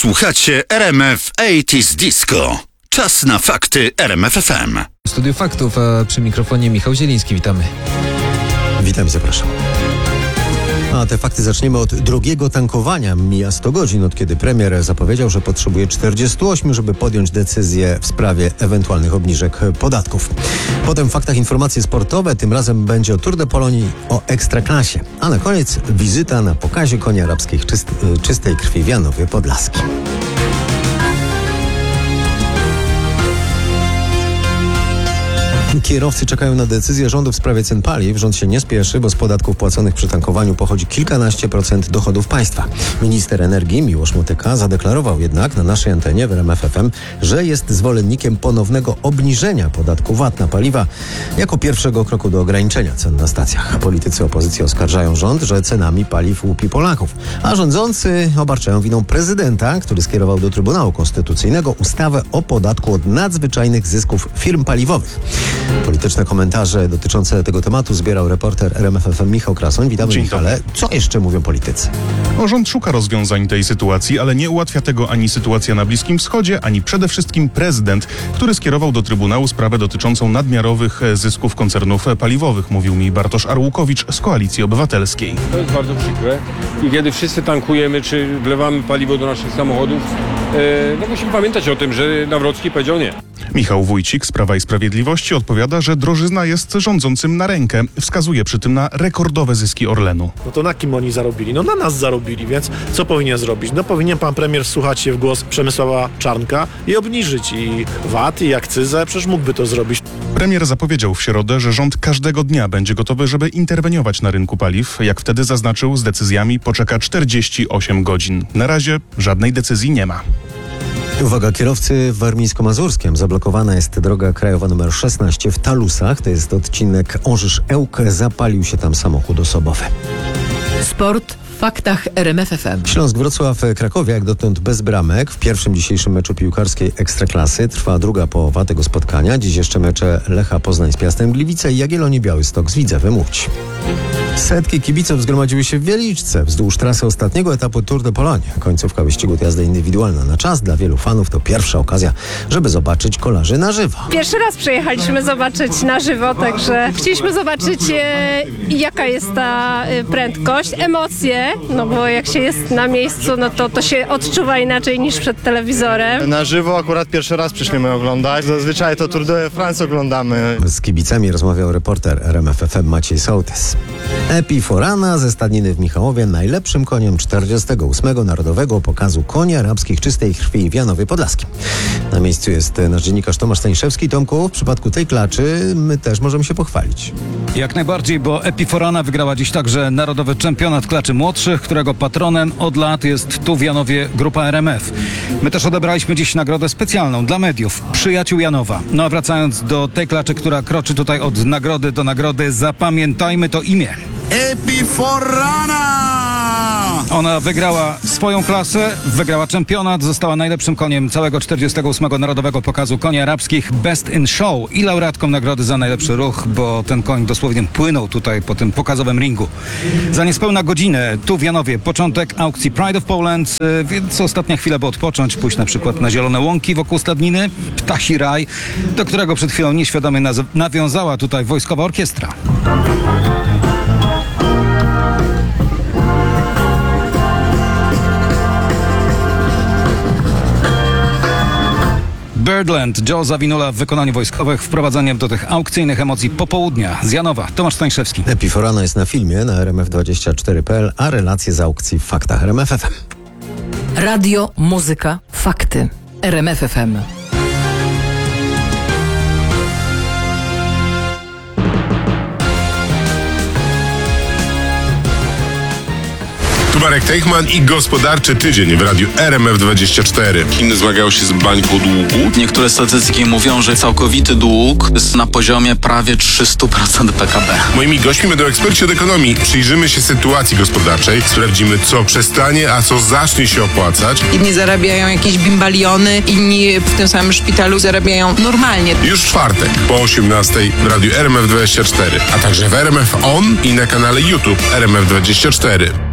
Słuchacie RMF 80s Disco. Czas na fakty RMF FM. W studiu faktów, a przy mikrofonie Michał Zieliński. Witamy. Witam i zapraszam. A te fakty zaczniemy od drugiego tankowania. Mija 100 godzin, od kiedy premier zapowiedział, że potrzebuje 48, żeby podjąć decyzję w sprawie ewentualnych obniżek podatków. Potem w faktach informacje sportowe, tym razem będzie o Tour de Pologne, o Ekstraklasie. A na koniec wizyta na pokazie koni arabskich czystej krwi w Janowie Podlaskim. Kierowcy czekają na decyzję rządu w sprawie cen paliw. Rząd się nie spieszy, bo z podatków płaconych przy tankowaniu pochodzi kilkanaście procent dochodów państwa. Minister energii Miłosz Motyka zadeklarował jednak na naszej antenie w RMF FM, że jest zwolennikiem ponownego obniżenia podatku VAT na paliwa jako pierwszego kroku do ograniczenia cen na stacjach. Politycy opozycji oskarżają rząd, że cenami paliw łupi Polaków, a rządzący obarczają winą prezydenta, który skierował do Trybunału Konstytucyjnego ustawę o podatku od nadzwyczajnych zysków firm paliwowych. Polityczne komentarze dotyczące tego tematu zbierał reporter RMF FM Michał Krasoń. Witamy, Michale. Co jeszcze mówią politycy? Rząd szuka rozwiązań tej sytuacji, ale nie ułatwia tego ani sytuacja na Bliskim Wschodzie, ani przede wszystkim prezydent, który skierował do Trybunału sprawę dotyczącą nadmiarowych zysków koncernów paliwowych, mówił mi Bartosz Arłukowicz z Koalicji Obywatelskiej. To jest bardzo przykre i kiedy wszyscy tankujemy czy wlewamy paliwo do naszych samochodów, musimy pamiętać o tym, że Nawrocki powiedział nie. Michał Wójcik z Prawa i Sprawiedliwości odpowiada, że drożyzna jest rządzącym na rękę. Wskazuje przy tym na rekordowe zyski Orlenu. No to na kim oni zarobili? No na nas zarobili, więc co powinien zrobić? No powinien pan premier wsłuchać się w głos Przemysława Czarnka i obniżyć i VAT, i akcyzę. Przecież mógłby to zrobić. Premier zapowiedział w środę, że rząd każdego dnia będzie gotowy, żeby interweniować na rynku paliw. Jak wtedy zaznaczył, z decyzjami poczeka 48 godzin. Na razie żadnej decyzji nie ma. Uwaga, kierowcy w Warmińsko-Mazurskiem. Zablokowana jest droga krajowa nr 16 w Talusach. To jest odcinek Orzysz-Ełk. Zapalił się tam samochód osobowy. Sport w faktach RMF FM. Śląsk-Wrocław-Krakowie jak dotąd bez bramek. W pierwszym dzisiejszym meczu piłkarskiej Ekstraklasy trwa druga połowa tego spotkania. Dziś jeszcze mecze Lecha Poznań z Piastem Gliwice i Jagiellonii Białystok z Widzewem Łódź. Setki kibiców zgromadziły się w Wieliczce wzdłuż trasy ostatniego etapu Tour de Pologne. Końcówka wyścigu to jazda indywidualna na czas. Dla wielu fanów to pierwsza okazja, żeby zobaczyć kolarzy na żywo. Pierwszy raz przyjechaliśmy zobaczyć na żywo, także chcieliśmy zobaczyć jaka jest ta prędkość, emocje, no bo jak się jest na miejscu, no to się odczuwa inaczej niż przed telewizorem. Na żywo akurat pierwszy raz przyszliśmy oglądać. Zazwyczaj to Tour de France oglądamy. Z kibicami rozmawiał reporter RMF FM Maciej Sołtys. Epiforana ze stadniny w Michałowie najlepszym koniem 48. Narodowego Pokazu Koni Arabskich Czystej Krwi w Janowie Podlaskim. Na miejscu jest nasz dziennikarz Tomasz Stańszewski. Tomku, w przypadku tej klaczy my też możemy się pochwalić. Jak najbardziej, bo Epiforana wygrała dziś także Narodowy Czempionat Klaczy Młodszych, którego patronem od lat jest tu w Janowie Grupa RMF. My też odebraliśmy dziś nagrodę specjalną dla mediów, Przyjaciół Janowa. No a wracając do tej klaczy, która kroczy tutaj od nagrody do nagrody, zapamiętajmy to imię. Epiforana! Ona wygrała swoją klasę, wygrała czempionat, została najlepszym koniem całego 48. Narodowego Pokazu Koni Arabskich Best in Show i laureatką nagrody za najlepszy ruch, bo ten koń dosłownie płynął tutaj po tym pokazowym ringu. Za niespełna godzinę tu w Janowie początek aukcji Pride of Poland, więc ostatnia chwila, by odpocząć, pójść na przykład na zielone łąki wokół stadniny, Ptasi Raj, do którego przed chwilą nieświadomie nawiązała tutaj wojskowa orkiestra. Birdland, Joe Zawinula w wykonaniu wojskowych, wprowadzeniem do tych aukcyjnych emocji popołudnia. Z Janowa, Tomasz Stańszewski. Epiforana jest na filmie na rmf24.pl, a relacje z aukcji w faktach RMF FM. Radio, muzyka, fakty. RMF FM. Marek Teichman i gospodarczy tydzień w radiu RMF24. Chiny zmagają się z bańką długu. Niektóre statystyki mówią, że całkowity dług jest na poziomie prawie 300% PKB. Moimi gośćmi będą eksperci od ekonomii. Przyjrzymy się sytuacji gospodarczej, sprawdzimy, co przestanie, a co zacznie się opłacać. Inni zarabiają jakieś bimbaliony, inni w tym samym szpitalu zarabiają normalnie. Już w czwartek po 18:00 w radiu RMF24, a także w RMF On i na kanale YouTube RMF24.